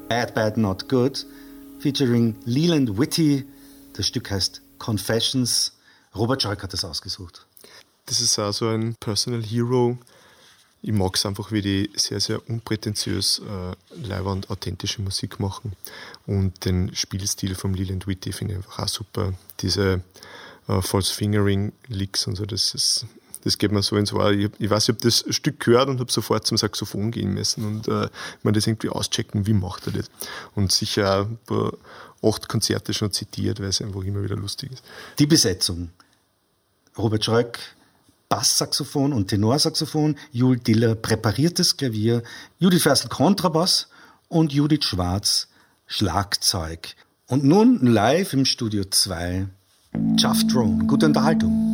Bad, Bad, Not Good, featuring Leland Whitty. Das Stück heißt Confessions. Robert Schreck hat das ausgesucht. Das ist auch so ein Personal Hero. Ich mag es einfach, wie die sehr, sehr unprätentiös leiwand authentische Musik machen. Und den Spielstil vom Leland Whitty finde ich einfach auch super. Diese False Fingering Licks und so, das geht mir so ins Ohr. Ich weiß, ich habe das Stück gehört und habe sofort zum Saxophon gehen müssen und man das irgendwie auschecken, wie macht er das. Und sicher auch 8 Konzerte schon zitiert, weil es einfach immer wieder lustig ist. Die Besetzung. Robert Schröck, Basssaxophon und Tenorsaxophon, Jul Diller präpariertes Klavier, Judith Ferstl Kontrabass und Judith Schwarz Schlagzeug. Und nun live im Studio 2, Chuff Drone. Gute Unterhaltung.